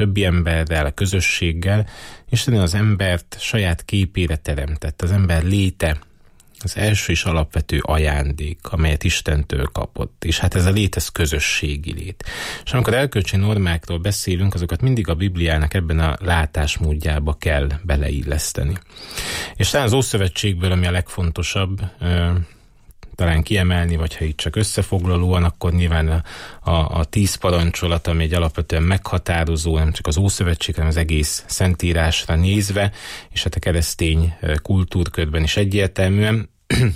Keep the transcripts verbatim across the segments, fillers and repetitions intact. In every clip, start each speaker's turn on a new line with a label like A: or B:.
A: többi emberrel, a közösséggel. Isten az embert saját képére teremtett. Az ember léte az első és alapvető ajándék, amelyet Istentől kapott. És hát ez a lét, ez közösségi lét. És amikor erkölcsi normákról beszélünk, azokat mindig a Bibliának ebben a látásmódjába kell beleilleszteni. És talán az Ószövetségből, ami a legfontosabb, talán kiemelni, vagy ha itt csak összefoglalóan, akkor nyilván a, a, a tíz parancsolat, ami egy alapvetően meghatározó, nem csak az Ószövetség, hanem az egész Szentírásra nézve, és hát a keresztény kultúrkörben is egyértelműen.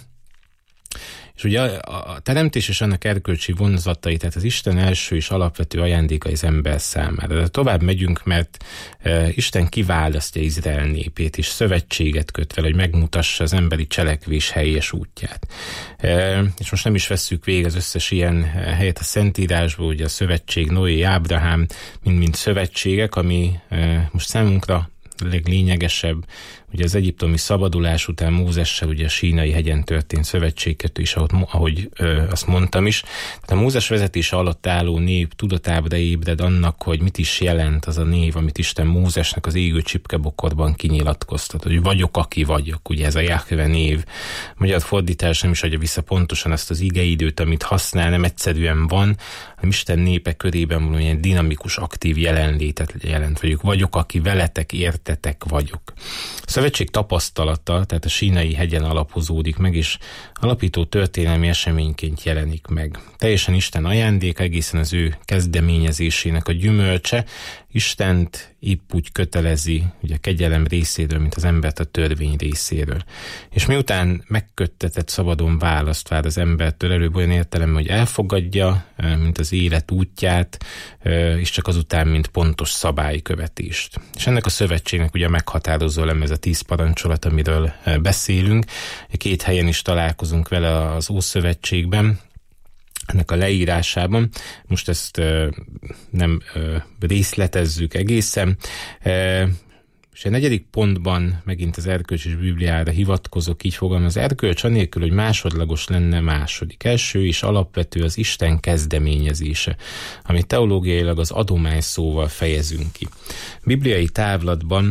A: És ugye a, a teremtés és annak erkölcsi vonzatai, tehát az Isten első és alapvető ajándéka az ember számára. De tovább megyünk, mert e, Isten kiválasztja Izrael népét, és szövetséget köt vele, hogy megmutassa az emberi cselekvés helyes útját. E, és most nem is vesszük végig az összes ilyen helyet a Szentírásból, ugye a szövetség, Noé, Ábrahám, mind-mind szövetségek, ami e, most számunkra leglényegesebb, ugye az egyiptomi szabadulás után Mózessel ugye a Sínai hegyen történt szövetségkötő is, ahogy, ahogy ö, azt mondtam is. Tehát a Mózes vezetése alatt álló nép tudatábra ébred annak, hogy mit is jelent az a név, amit Isten Mózesnek az égő csipkebokorban kinyilatkoztat, hogy vagyok, aki vagyok, ugye ez a Jahve név. A magyar fordítás nem is adja vissza pontosan azt az igeidőt, amit használ, nem egyszerűen van, hanem Isten népe körében valami ilyen dinamikus, aktív jelenlétet jelent, vagyok, vagyok, aki veletek, értetek vagyok. A szövetség tapasztalata, tehát a Sínai hegyen alapozódik meg, és alapító történelmi eseményként jelenik meg. Teljesen Isten ajándéka, egészen az ő kezdeményezésének a gyümölcse. Istent épp úgy kötelezi, ugye a kegyelem részéről, mint az embert a törvény részéről. És miután megköttetett szabadon választ vár az embertől, előbb olyan értelemben, hogy elfogadja, mint az élet útját, és csak azután, mint pontos szabálykövetést. És ennek a szövetségnek ugye a meghatározó elem ez a tíz parancsolat, amiről beszélünk. Két helyen is találkozunk vele az Ószövetségben, ennek a leírásában. Most ezt uh, nem uh, részletezzük egészen. Uh, és a negyedik pontban megint az erkölcs és Bibliára hivatkozok, így fogalmaz, az erkölcs anélkül, hogy másodlagos lenne második. Első és alapvető az Isten kezdeményezése, amit teológiailag az adomány szóval fejezünk ki. Bibliai távlatban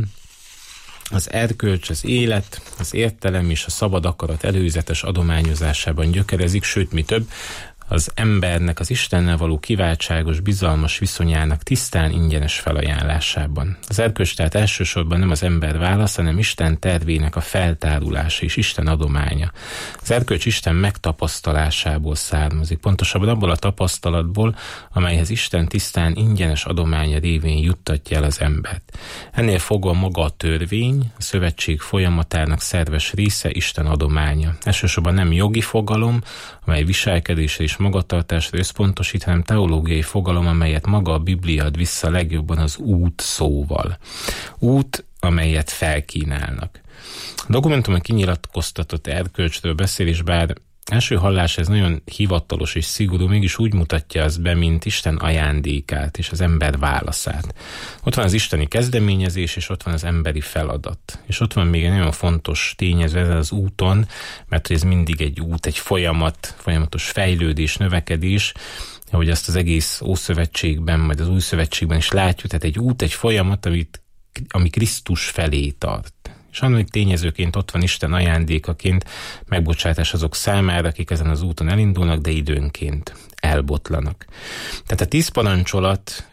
A: az erkölcs, az élet, az értelem és a szabad akarat előzetes adományozásában gyökerezik, sőt, mi több, az embernek az Istennel való kiváltságos, bizalmas viszonyának tisztán ingyenes felajánlásában. Az erkölcs tehát elsősorban nem az ember válasz, hanem Isten tervének a feltárulása és Isten adománya. Az erkölcs Isten megtapasztalásából származik, pontosabban abból a tapasztalatból, amelyhez Isten tisztán ingyenes adománya révén juttatja el az embert. Ennél fogva maga a törvény, a szövetség folyamatának szerves része Isten adománya. Elsősorban nem jogi fogalom, amely viselkedésre és magatartásra összpontosít, hanem teológiai fogalom, amelyet maga a Biblia ad vissza legjobban az út szóval. Út, amelyet felkínálnak. A dokumentumon kinyilatkoztatott erkölcsről beszél, és bár első hallás ez nagyon hivatalos és szigorú, mégis úgy mutatja az be, mint Isten ajándékát és az ember válaszát. Ott van az isteni kezdeményezés, és ott van az emberi feladat. És ott van még egy nagyon fontos tényező ezen az úton, mert ez mindig egy út, egy folyamat, folyamatos fejlődés, növekedés, ahogy azt az egész Ószövetségben, majd az Új Szövetségben is látjuk, tehát egy út, egy folyamat, amit, ami Krisztus felé tart. És annak tényezőként ott van Isten ajándékaként megbocsátás azok számára, akik ezen az úton elindulnak, de időnként elbotlanak. Tehát a tíz parancsolat,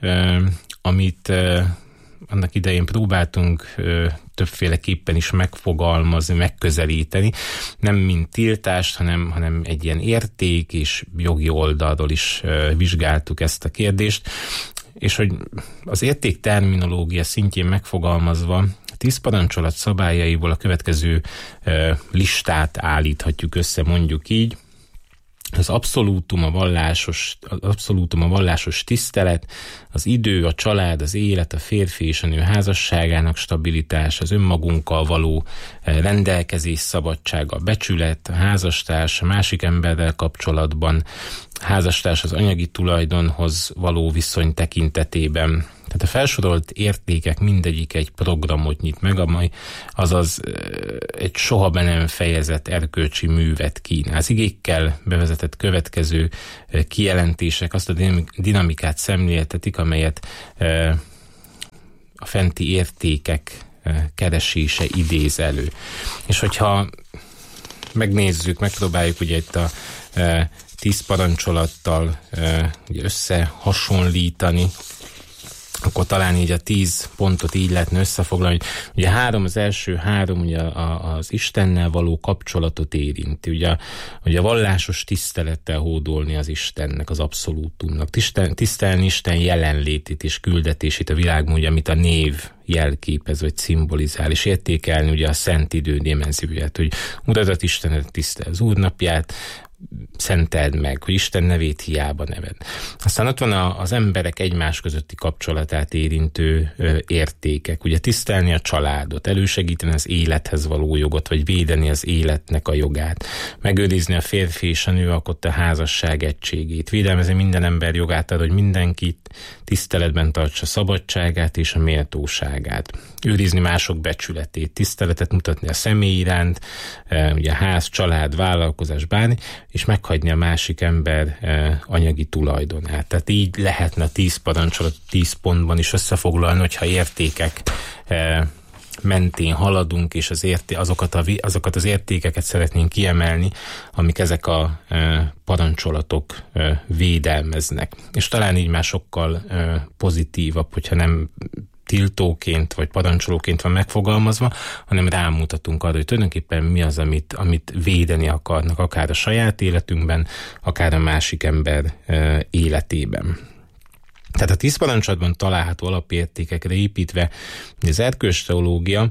A: amit annak idején próbáltunk többféleképpen is megfogalmazni, megközelíteni, nem mint tiltást, hanem, hanem egy ilyen érték és jogi oldalról is vizsgáltuk ezt a kérdést, és hogy az érték terminológia szintjén megfogalmazva tíz parancsolat szabályaiból a következő uh, listát állíthatjuk össze, mondjuk így. Az abszolútum a vallásos, az abszolútum a vallásos tisztelet, az idő, a család, az élet, a férfi és a nő házasságának stabilitás, az önmagunkkal való rendelkezés szabadsága, a becsület, a házastárs, a másik emberrel kapcsolatban, a házastárs az anyagi tulajdonhoz való viszony tekintetében. Tehát a felsorolt értékek mindegyik egy programot nyit meg, amely azaz egy soha be nem fejezett erkölcsi művet kínál. Az igékkel bevezetett következő kijelentések azt a dinamikát szemléltetik, amelyet fenti értékek keresése idéz elő. És hogyha megnézzük, megpróbáljuk ugye itt a e, tíz parancsolattal e, összehasonlítani, akkor talán így a tíz pontot így lehetne összefoglalni, hogy ugye három, az első három ugye az Istennel való kapcsolatot érinti, ugye, ugye a vallásos tisztelettel hódolni az Istennek, az abszolútumnak, Tisztel, tisztelni Isten jelenlétét és küldetését a világban, ugye, amit a név jelképez, vagy szimbolizál, és értékelni ugye a szent idő dimenzióját, hogy Uradat, Istenet tisztel az Úr napját, szenteld meg, hogy Isten nevét hiába neved. Aztán ott van a, az emberek egymás közötti kapcsolatát érintő ö, értékek. Ugye tisztelni a családot, elősegíteni az élethez való jogot, vagy védeni az életnek a jogát, megőrizni a férfi és a nő alkotta házasság egységét, védelmezni minden ember jogát arra, hogy mindenkit tiszteletben tartsa szabadságát és a méltóságát, őrizni mások becsületét, tiszteletet mutatni a személy iránt, e, ugye ház, család, vállalkozás, bármi, és meghagyni a másik ember e, anyagi tulajdonát. Tehát így lehetne a tíz parancsolat tíz pontban is összefoglalni, hogyha értékek e, mentén haladunk, és az érté- azokat, a, azokat az értékeket szeretnénk kiemelni, amik ezek a e, parancsolatok e, védelmeznek. És talán így már sokkal e, pozitívabb, hogyha nem tiltóként vagy parancsolóként van megfogalmazva, hanem rámutatunk arra, hogy tulajdonképpen mi az, amit, amit védeni akarnak, akár a saját életünkben, akár a másik ember e, életében. Tehát a tíz parancsolatban található alapértékekre építve, az erkölcsteológia,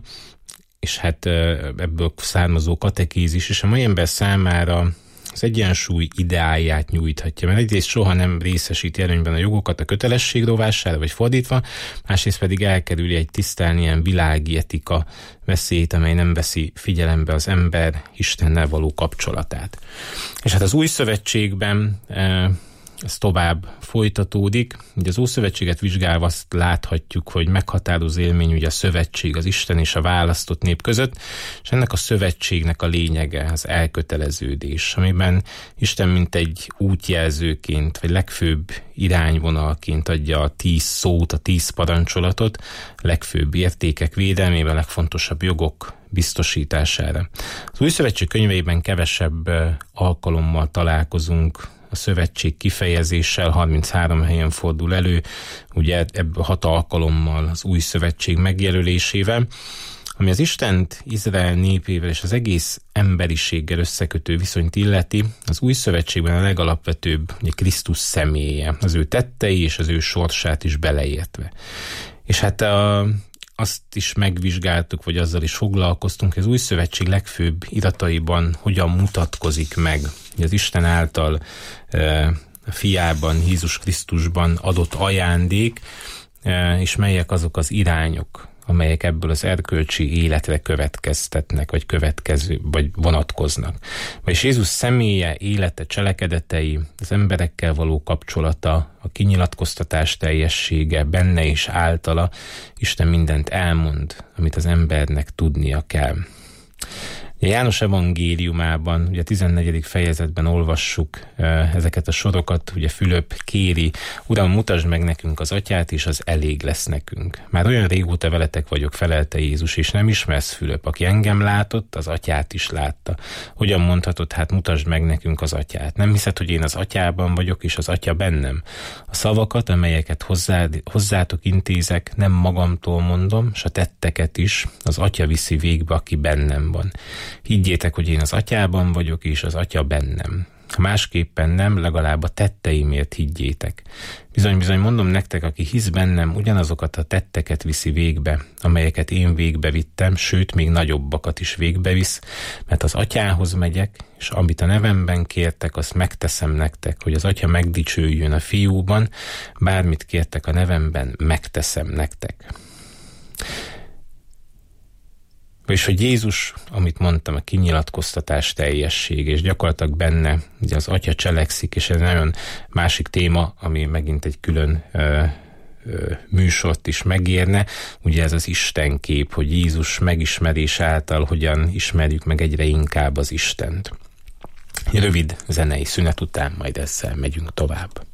A: és hát ebből származó katekézis, és a mai ember számára az egyensúly ideáját nyújthatja, mert egyrészt soha nem részesíti előnyben a jogokat a kötelesség rovására, vagy fordítva, másrészt pedig elkerüli egy tisztán ilyen világi etika veszélyt, amely nem veszi figyelembe az ember Istennel való kapcsolatát. És hát az új szövetségben ez tovább folytatódik. Ugye az Ószövetséget vizsgálva azt láthatjuk, hogy meghatározó élmény ugye a szövetség, az Isten és a választott nép között, és ennek a szövetségnek a lényege az elköteleződés, amiben Isten mint egy útjelzőként, vagy legfőbb irányvonalként adja a tíz szót, a tíz parancsolatot, legfőbb értékek védelmében, legfontosabb jogok biztosítására. Az Új Szövetség könyveiben kevesebb alkalommal találkozunk a szövetség kifejezéssel, harminchárom helyen fordul elő, ugye ebből hat alkalommal az új szövetség megjelölésével, ami az Istent, Izrael népével és az egész emberiséggel összekötő viszonyt illeti, az új szövetségben a legalapvetőbb ugye Krisztus személye, az ő tettei és az ő sorsát is beleértve. És hát a azt is megvizsgáltuk, vagy azzal is foglalkoztunk, hogy az új szövetség legfőbb irataiban hogyan mutatkozik meg az Isten által e, a fiában, Jézus Krisztusban adott ajándék, e, és melyek azok az irányok, amelyek ebből az erkölcsi életre következtetnek, vagy következő, vagy vonatkoznak. Vagyis Jézus személye, élete, cselekedetei, az emberekkel való kapcsolata, a kinyilatkoztatás teljessége, benne és általa Isten mindent elmond, amit az embernek tudnia kell. János evangéliumában, ugye a tizennegyedik fejezetben olvassuk uh, ezeket a sorokat, ugye Fülöp kéri, Uram, mutasd meg nekünk az atyát, és az elég lesz nekünk. Már olyan régóta veletek vagyok, felelte Jézus, és nem ismersz, Fülöp, aki engem látott, az atyát is látta. Hogyan mondhatod, hát mutasd meg nekünk az atyát? Nem hiszed, hogy én az atyában vagyok, és az atya bennem? A szavakat, amelyeket hozzád, hozzátok intézek, nem magamtól mondom, s a tetteket is az atya viszi végbe, aki bennem van. Higgyétek, hogy én az atyában vagyok, és az atya bennem. Ha másképpen nem, legalább a tetteimért higgyétek. Bizony-bizony mondom nektek, aki hisz bennem, ugyanazokat a tetteket viszi végbe, amelyeket én végbe vittem, sőt, még nagyobbakat is végbevisz, mert az atyához megyek, és amit a nevemben kértek, azt megteszem nektek, hogy az atya megdicsőjön a fiúban, bármit kértek a nevemben, megteszem nektek. És hogy Jézus, amit mondtam, a kinyilatkoztatás teljessége, és gyakorlatilag benne ugye az atya cselekszik, és ez nagyon másik téma, ami megint egy külön ö, ö, műsort is megérne, ugye ez az Isten kép, hogy Jézus megismerés által hogyan ismerjük meg egyre inkább az Istent. Rövid zenei szünet után majd ezzel megyünk tovább.